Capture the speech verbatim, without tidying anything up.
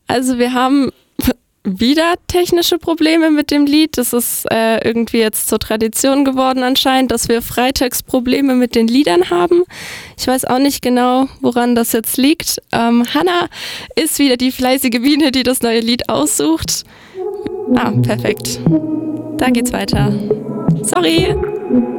Also wir haben wieder technische Probleme mit dem Lied. Das ist äh, irgendwie jetzt zur Tradition geworden anscheinend, dass wir freitags Probleme mit den Liedern haben. Ich weiß auch nicht genau, woran das jetzt liegt. Ähm, Hannah ist wieder die fleißige Biene, die das neue Lied aussucht. Ah, perfekt. Da geht's weiter. Sorry.